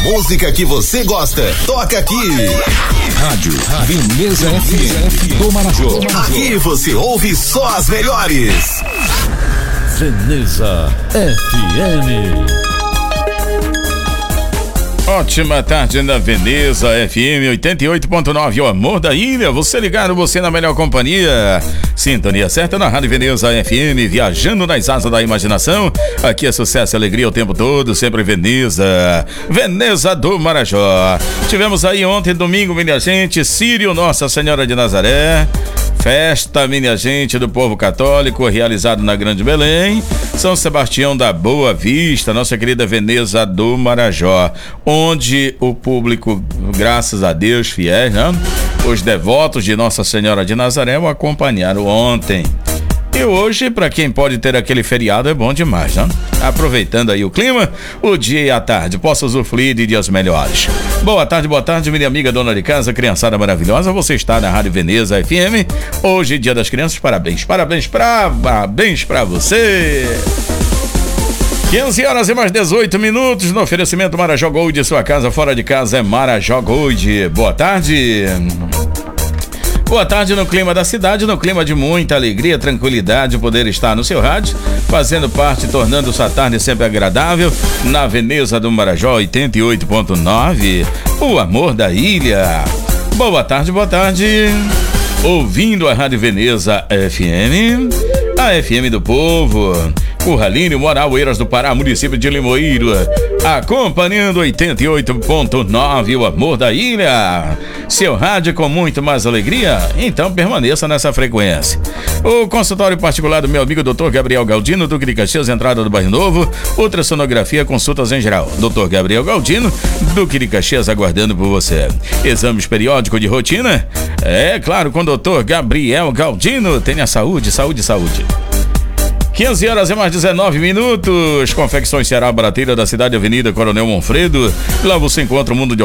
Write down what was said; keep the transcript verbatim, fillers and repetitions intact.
música que você gosta, toca aqui. Rádio Veneza F M do Marajó. Aqui você ouve só as melhores. Veneza F M. Ótima tarde na Veneza F M oitenta e oito ponto nove, o amor da ilha, você ligado, você na melhor companhia. Sintonia certa na Rádio Veneza F M, viajando nas asas da imaginação. Aqui é sucesso e alegria o tempo todo, sempre Veneza. Veneza do Marajó. Tivemos aí ontem, domingo, minha gente, Sírio Nossa Senhora de Nazaré. Festa, minha gente, do povo católico, realizado na Grande Belém. São Sebastião da Boa Vista, nossa querida Veneza do Marajó, onde o público, graças a Deus, fiéis, né? Os devotos de Nossa Senhora de Nazaré o acompanharam ontem. E hoje, para quem pode ter aquele feriado, é bom demais, né? Aproveitando aí o clima, o dia e a tarde, possa usufruir de dias melhores. Boa tarde, boa tarde, minha amiga dona de casa, criançada maravilhosa, você está na Rádio Veneza F M. Hoje, Dia das Crianças, parabéns, parabéns pra, parabéns pra você. quinze horas e mais dezoito minutos, no oferecimento Marajó Gold, sua casa fora de casa é Marajó Gold. Boa tarde. Boa tarde no clima da cidade, no clima de muita alegria, tranquilidade, poder estar no seu rádio, fazendo parte, tornando sua tarde sempre agradável, na Veneza do Marajó oitenta e oito ponto nove, o amor da ilha. Boa tarde, boa tarde, ouvindo a Rádio Veneza F M, a F M do povo, Curralinho, Moral, Eiras do Pará, município de Limoeiro, acompanhando oitenta e oito ponto nove, o amor da ilha. Seu rádio com muito mais alegria, então permaneça nessa frequência. O consultório particular do meu amigo doutor Gabriel Galdino, do Quiricaxias, entrada do Bairro Novo, ultrassonografia, consultas em geral. doutor Gabriel Galdino, do Quiricaxias, aguardando por você. Exames periódicos de rotina? É claro, com o doutor Gabriel Galdino. Tenha saúde, saúde, saúde. quinze horas e mais dezenove minutos. Confecções Ceará, Barateira, da cidade, Avenida Coronel Monfredo. Lá você encontra o mundo de